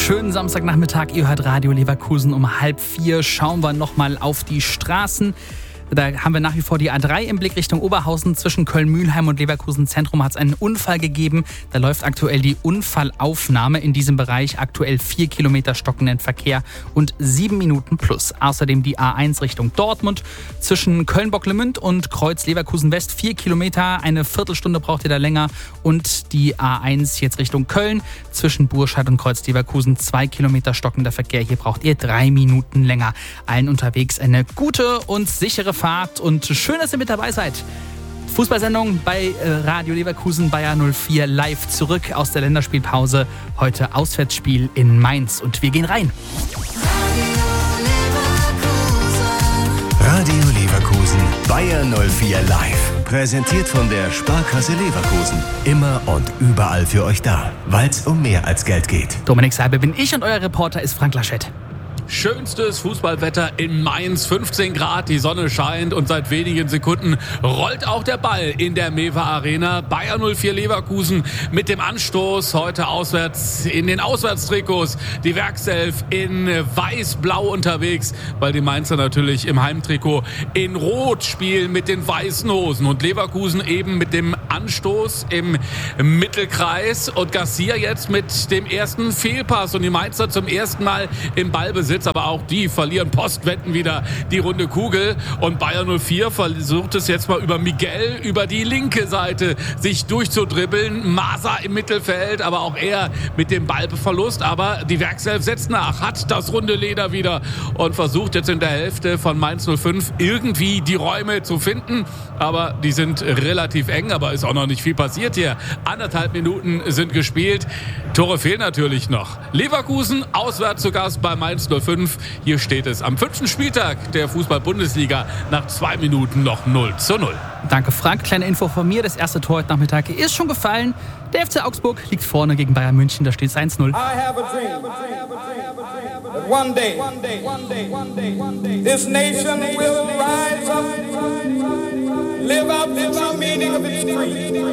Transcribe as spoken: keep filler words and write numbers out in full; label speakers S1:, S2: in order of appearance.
S1: schönen Samstagnachmittag. Ihr hört Radio Leverkusen um halb vier. Schauen wir nochmal auf die Straßen. Da haben wir nach wie vor die A drei im Blick Richtung Oberhausen. Zwischen Köln-Mühlheim und Leverkusen Zentrum hat es einen Unfall gegeben. Da läuft aktuell die Unfallaufnahme in diesem Bereich. Aktuell vier Kilometer stockenden Verkehr und sieben Minuten plus. Außerdem die A eins Richtung Dortmund. Zwischen Köln-Bocklemünd und Kreuz Leverkusen West vier Kilometer. Eine Viertelstunde braucht ihr da länger. Und die A eins jetzt Richtung Köln. Zwischen Burscheid und Kreuz Leverkusen zwei Kilometer stockender Verkehr. Hier braucht ihr drei Minuten länger. Allen unterwegs eine gute und sichere Fahrt und schön, dass ihr mit dabei seid. Fußballsendung bei Radio Leverkusen Bayer null vier live zurück aus der Länderspielpause. Heute Auswärtsspiel in Mainz und wir gehen rein.
S2: Radio Leverkusen Bayer null vier live. Präsentiert von der Sparkasse Leverkusen. Immer und überall für euch da, weil es um mehr als Geld geht.
S1: Dominik Seibe bin ich und euer Reporter ist Frank Laschet.
S3: Schönstes Fußballwetter in Mainz, fünfzehn Grad, die Sonne scheint und seit wenigen Sekunden rollt auch der Ball in der Mewa Arena. Bayer null vier Leverkusen mit dem Anstoß heute auswärts in den Auswärtstrikots. Die Werkself in weiß-blau unterwegs, weil die Mainzer natürlich im Heimtrikot in Rot spielen mit den weißen Hosen und Leverkusen eben mit dem Anstoß im Mittelkreis und Garcia jetzt mit dem ersten Fehlpass und die Mainzer zum ersten Mal im Ballbesitz. Aber auch die verlieren Postwetten wieder die runde Kugel. Und Bayer null vier versucht es jetzt mal über Miguel, über die linke Seite sich durchzudribbeln. Masa im Mittelfeld, aber auch er mit dem Ballverlust. Aber die Werkself setzt nach, hat das runde Leder wieder und versucht jetzt in der Hälfte von Mainz null fünf irgendwie die Räume zu finden. Aber die sind relativ eng, aber ist auch noch nicht viel passiert hier. Anderthalb Minuten sind gespielt. Tore fehlen natürlich noch. Leverkusen auswärts zu Gast bei Mainz null fünf. Hier steht es am fünften Spieltag der Fußball-Bundesliga nach zwei Minuten noch null zu null.
S1: Danke Frank. Kleine Info von mir. Das erste Tor heute Nachmittag ist schon gefallen. Der F C Augsburg liegt vorne gegen Bayern München. Da steht es eins null.
S4: I have a dream that one day, one day, one day, one day, one day, this nation will rise up, live out the true meaning of its creed.